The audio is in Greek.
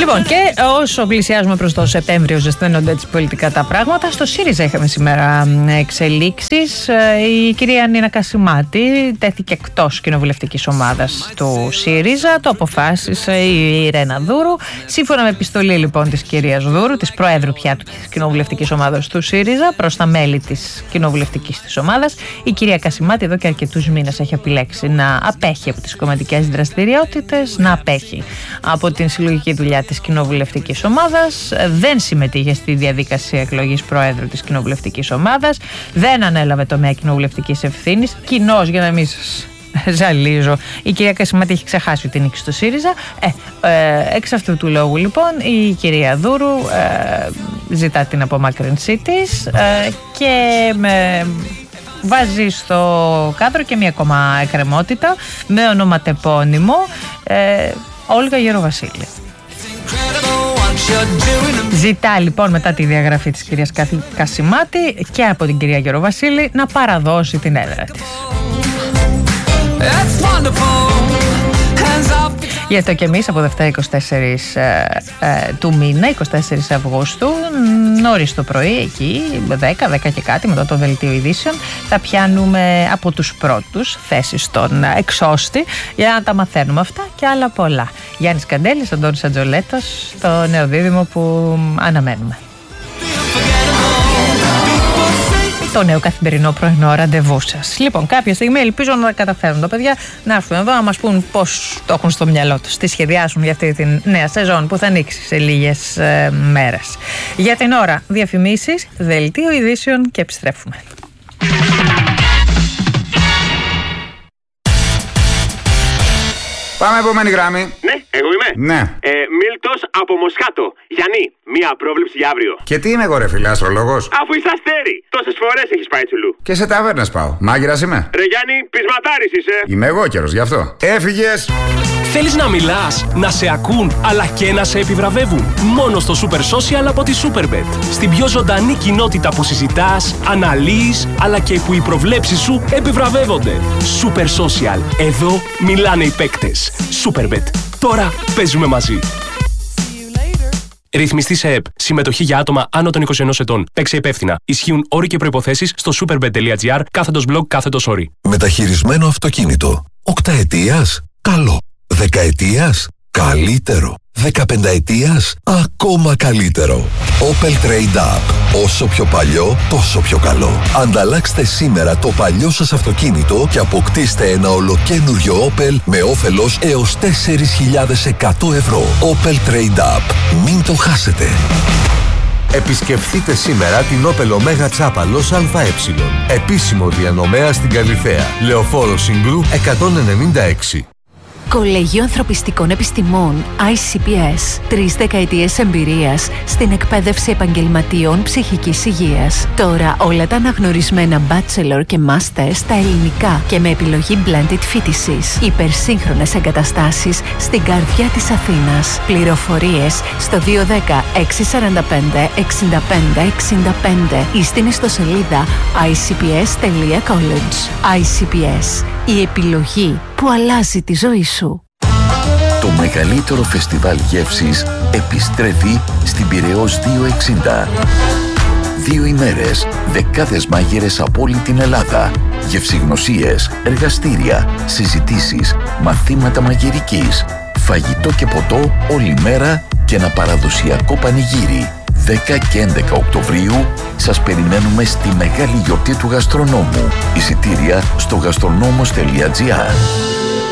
Λοιπόν, και όσο πλησιάζουμε προς το Σεπτέμβριο, ζεσταίνονται έτσι πολιτικά τα πράγματα. Στο ΣΥΡΙΖΑ είχαμε σήμερα εξελίξεις. Η κυρία Νίνα Κασιμάτη τέθηκε εκτός κοινοβουλευτικής ομάδας του ΣΥΡΙΖΑ. Το αποφάσισε η Ρένα Δούρου. Σύμφωνα με επιστολή λοιπόν της κυρίας Δούρου, της Προέδρου πια της κοινοβουλευτικής ομάδας του ΣΥΡΙΖΑ, προς τα μέλη της κοινοβουλευτικής της ομάδας, η κυρία Κασιμάτη εδώ και αρκετούς μήνες έχει επιλέξει να απέχει από τις κομματικές δραστηριότητες, να απέχει από την συλλογική δουλειά της κοινοβουλευτικής ομάδας, δεν συμμετείχε στη διαδικασία εκλογής Προέδρου της κοινοβουλευτικής ομάδας, δεν ανέλαβε τομέα κοινοβουλευτικής ευθύνης. Κοινώς, για να μην σας ζαλίζω, η κυρία Κασιμάτη έχει ξεχάσει την νίκη στο ΣΥΡΙΖΑ. Εξ αυτού του λόγου λοιπόν η κυρία Δούρου ζητά την απομάκρυνσή της και βάζει στο κάδρο και μία ακόμα εκκρεμότητα με ονοματεπώνυμο Όλγα Γεροβασίλη. Ζητά λοιπόν μετά τη διαγραφή της κυρίας Κασιμάτη και από την κυρία Γεροβασίλη να παραδώσει την έδρα της. Γι' αυτό και εμείς από Δευτέρα 24 του μήνα, 24 Αυγούστου, νωρίς το πρωί, εκεί 10 και κάτι, μετά το δελτίο ειδήσεων, θα πιάνουμε από τους πρώτους θέσεις στον εξώστη για να τα μαθαίνουμε αυτά και άλλα πολλά. Γιάννης Καντέλης, Αντώνης Ατζολέτος, το νέο δίδυμο που αναμένουμε. Το νέο καθημερινό πρωινό ραντεβού σας. Λοιπόν, κάποια στιγμή ελπίζω να τα καταφέρουν τα παιδιά να έρθουν εδώ να μας πούν πώς το έχουν στο μυαλό τους, τι σχεδιάσουν για αυτή τη νέα σεζόν που θα ανοίξει σε λίγες μέρες. Για την ώρα, διαφημίσεις, δελτίο ειδήσεων και επιστρέφουμε. Πάμε επόμενη γράμμη. Ναι, εγώ είμαι. Ναι. Μίλτος από Μοσχάτο. Γιάννη, μία πρόβλεψη για αύριο. Και τι είμαι εγώ, ρε φίλε, αστρολόγος? Αφού είσαι αστέρι, τόσες φορές έχεις πάει τσουλού. Και σε ταβέρνες πάω. Μάγειρας είμαι. Ρε Γιάννη, πεισματάρης είσαι. Είμαι εγώ καιρος, γι' αυτό. Έφυγες. Θέλεις να μιλάς, να σε ακούν, αλλά και να σε επιβραβεύουν? Μόνο στο Super Social από τη Superbet. Στην πιο ζωντανή κοινότητα που συζητάς, αναλύεις, αλλά και που οι προβλέψεις σου επιβραβεύονται. Super Social. Εδώ μιλάνε οι παίκτες. Superbet. Τώρα παίζουμε μαζί. Ρυθμιστή σε ΕΠ. Συμμετοχή για άτομα άνω των 21 ετών. Παίξε υπεύθυνα. Ισχύουν όροι και προϋποθέσεις στο superbet.gr/blog/όροι. Μεταχειρισμένο αυτοκίνητο. 8 ετίας. Καλό. 10 ετίας. Καλύτερο. 15 ετίας. Ακόμα καλύτερο. Opel Trade Up. Όσο πιο παλιό, τόσο πιο καλό. Ανταλλάξτε σήμερα το παλιό σας αυτοκίνητο και αποκτήστε ένα ολοκένουργιο Opel με όφελος έως 4.100 ευρώ. Opel Trade Up. Μην το χάσετε. Επισκεφτείτε σήμερα την Opel Omega Τσάπαλος ΑΕ. Επίσημο διανομέα στην Καλιθέα. Λεωφόρο Συγκλού 196. Κολέγιο Ανθρωπιστικών Επιστημών ICPS. 3 δεκαετίες εμπειρίας στην εκπαίδευση επαγγελματιών ψυχικής υγείας. Τώρα όλα τα αναγνωρισμένα bachelor και master στα ελληνικά και με επιλογή blended φοιτησης. Υπερσύγχρονες εγκαταστάσεις στην καρδιά της Αθήνας. Πληροφορίες στο 210 645 65 65 ή στην ιστοσελίδα icps.college. ICPS. Η επιλογή που αλλάζει τη ζωή σου. Το μεγαλύτερο φεστιβάλ γεύσης επιστρέφει στην Πειραιώς 260. 2 ημέρες, δεκάδες μάγειρες από όλη την Ελλάδα. Γευσηγνωσίες, εργαστήρια, συζητήσεις, μαθήματα μαγειρικής, φαγητό και ποτό όλη μέρα και ένα παραδοσιακό πανηγύρι. 10 και 11 Οκτωβρίου σας περιμένουμε στη μεγάλη γιορτή του γαστρονόμου. Εισιτήρια στο gastronomos.gr.